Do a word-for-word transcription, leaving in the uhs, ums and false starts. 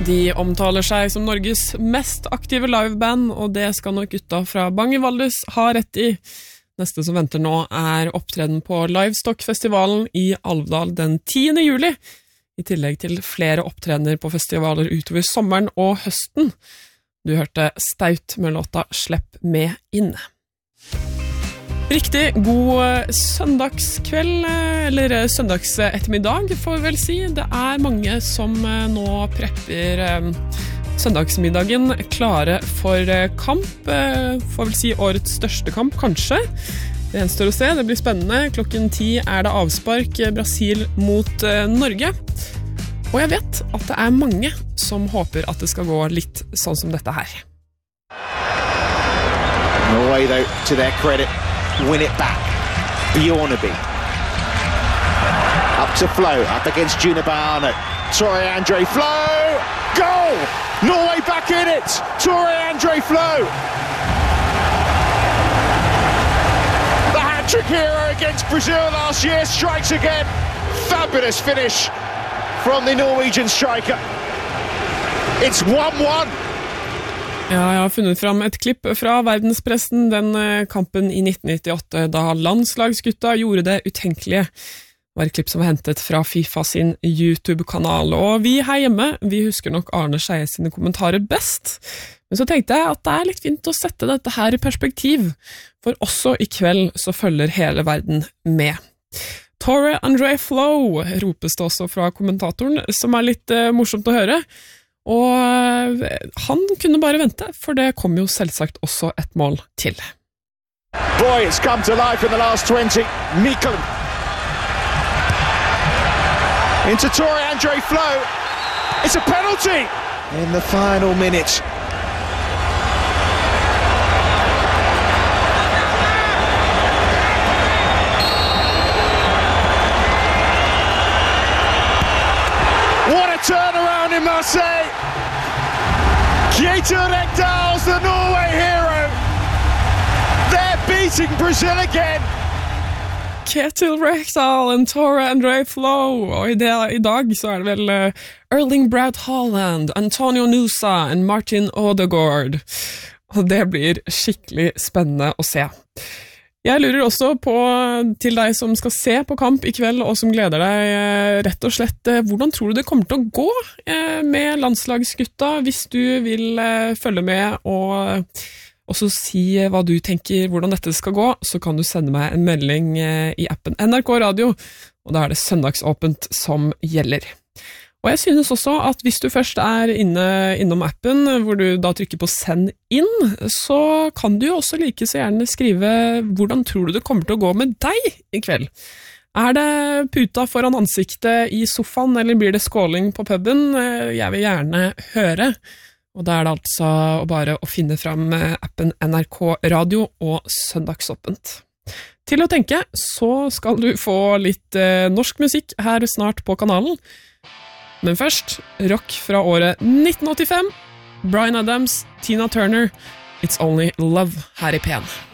De omtaler seg som Norges mest aktive liveband, og det skal nok gutta fra Bang i Valdres ha rett i. Neste som venter nå er opptreden på Livestock-festivalen i Alvdal den tiende juli, i tillegg til flere opptredener på festivaler utover sommeren og høsten. Du hørte Staut med låta Slepp med inn. Riktig god søndagskveld, eller søndagsettermiddag får vi vel si. Det er mange som nå prepper søndagsmiddagen klare for kamp, får vel si årets største kamp, kanskje. Det gjenstår å se, det blir spennende. Klokken ti er det avspark, Brasil mot Norge. Og jeg vet at det er mange som håper at det skal gå litt sånn som dette her. Norway, though, to their credit, win it back. Bjornaby. Up to Flo, up against Junibano. Torre Andre Flo! Goal! Norway back in it! Torre Andre Flo! The hat-trick hero against Brazil last year strikes again. Fabulous finish from the Norwegian striker. It's one one. Ja, jeg har funnet fram et klipp fra verdenspressen, den kampen i nitten nittiåtte, da landslagsgutta gjorde det utenkelige. Det var et klipp som var hentet fra FIFA sin YouTube-kanal, og vi her hjemme, vi husker nok Arne Scheie sine kommentarer best. Men så tenkte jeg at det er litt fint å sette dette her i perspektiv, for også i kveld så følger hele verden med. Torre Andre Flo ropes det også fra kommentatoren, som er litt uh, morsomt å høre. Og han kunne bare vente, for det kom jo selvsagt også et mål til. Boy, it's come to life in the last twenty. Mikkel into Torre Andre Flo. It's a penalty in the final minute. What a turnaround in Marseille. Kjetil Rekdal's the Norway hero. They're beating Brazil again. Kjetil Rekdal and Torre Andre Flo. Og i, det, i dag så er det vel uh, Erling Braut Haaland, Antonio Nusa og Martin Odegaard. Og det blir skikkelig spennende å se. Jeg lurer også på, til deg som skal se på kamp i kveld, og som gleder deg rett og slett, hvordan tror du det kommer til å gå med landslagsgutta, hvis du vil følge med og også si hva du tenker, hvordan dette skal gå, så kan du sende meg en melding i appen N R K Radio, og da er det søndagsåpent som gjelder. Og jeg synes også at hvis du først er inne innom appen, hvor du da trykker på send inn, så kan du jo også like så gjerne skrive hvordan tror du det kommer til å gå med deg i kveld. Er det puta foran ansiktet i sofaen, eller blir det skåling på puben? Jeg vil gjerne høre. Og da er det altså bare å finne fram appen N R K Radio og søndagsåpent. Til å tenke, så skal du få litt eh, norsk musikk her snart på kanalen. Men først, rock fra året nitten åttifem, Bryan Adams, Tina Turner, It's Only Love her i P en.